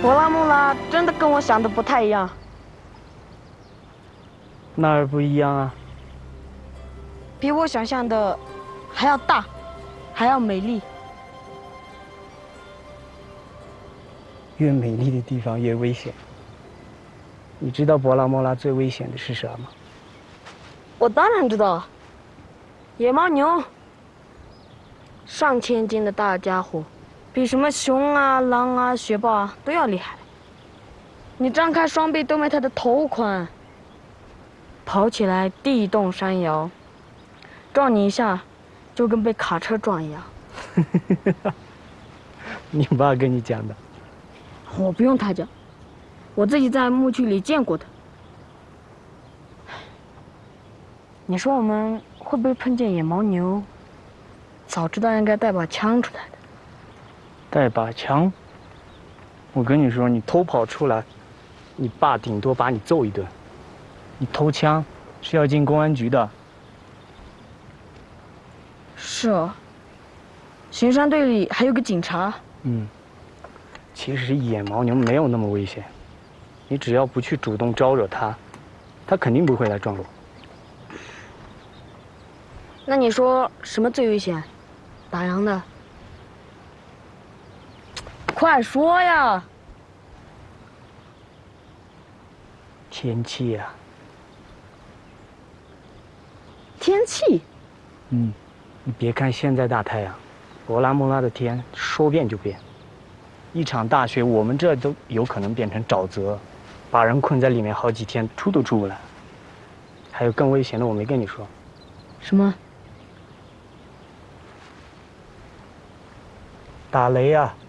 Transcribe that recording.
博拉莫拉真的跟我想的不太一样。 哪儿不一样啊？ 比我想象的还要大，还要美丽。 越美丽的地方越危险。你知道博拉莫拉最危险的是啥吗？ 我当然知道，野牦牛，上千斤的大家伙，比什么熊啊、狼啊、雪豹啊都要厉害。你张开双臂都没它的头宽，跑起来地动山摇，撞你一下，就跟被卡车撞一样。 你爸跟你讲的。 我不用他讲，我自己在牧区里见过的。你说我们会不会碰见野牦牛？早知道应该带把枪出来的。 带把枪？我跟你说，你偷跑出来，你爸顶多把你揍一顿。你偷枪是要进公安局的。 是哦，巡山队里还有个警察。 其实野牦牛没有那么危险，你只要不去主动招惹它，它肯定不会来撞我。 那你说什么最危险？打烊的？快说呀！ 天气呀。 天气？ 你别看现在大太阳，博拉莫拉的天说变就变。一场大雪，我们这都有可能变成沼泽，把人困在里面好几天，出都出不来。还有更危险的，我没跟你说。 什么？ 打雷啊！